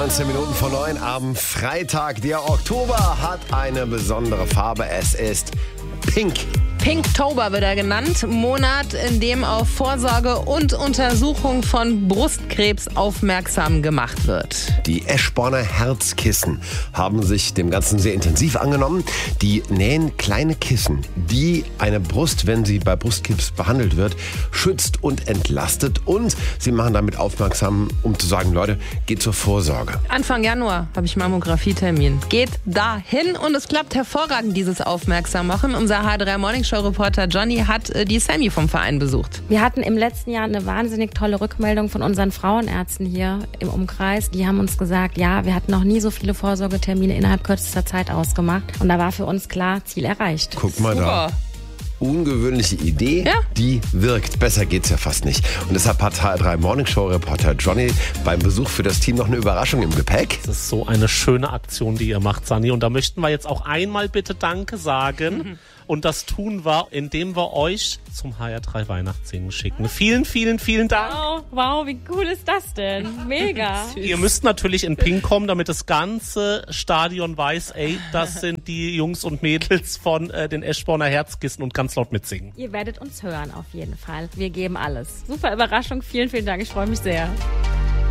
19 Minuten vor 9 am Freitag. Der Oktober hat eine besondere Farbe. Es ist Pink. Pinktober wird er genannt. Monat, in dem auf Vorsorge und Untersuchung von Brustkrebs aufmerksam gemacht wird. Die Eschborner Herzkissen haben sich dem Ganzen sehr intensiv angenommen. Die nähen kleine Kissen, die eine Brust, wenn sie bei Brustkrebs behandelt wird, schützt und entlastet. Und sie machen damit aufmerksam, um zu sagen, Leute, geht zur Vorsorge. Anfang Januar habe ich Mammografie-Termin. Geht dahin und es klappt hervorragend, dieses Aufmerksam-Machen. Unser H3 Morning Show-Reporter Johnny hat die Sammy vom Verein besucht. Wir hatten im letzten Jahr eine wahnsinnig tolle Rückmeldung von unseren Frauenärzten hier im Umkreis. Die haben uns gesagt, ja, wir hatten noch nie so viele Vorsorgetermine innerhalb kürzester Zeit ausgemacht. Und da war für uns klar, Ziel erreicht. Guck mal da. Ungewöhnliche Idee, Ja. Die wirkt. Besser geht's ja fast nicht. Und deshalb hat H3 Morning Show Reporter Johnny beim Besuch für das Team noch eine Überraschung im Gepäck. Das ist so eine schöne Aktion, die ihr macht, Sani. Und da möchten wir jetzt auch einmal bitte Danke sagen. Und das tun wir, indem wir euch zum HR3 Weihnachtssingen schicken. Vielen, vielen, vielen Dank. Wow, wie cool ist das denn? Mega. Ihr müsst natürlich in Pink kommen, damit das ganze Stadion weiß, ey, das sind die Jungs und Mädels von den Eschborner Herzkissen und ganz laut mitsingen. Ihr werdet uns hören auf jeden Fall. Wir geben alles. Super Überraschung. Vielen, vielen Dank. Ich freue mich sehr.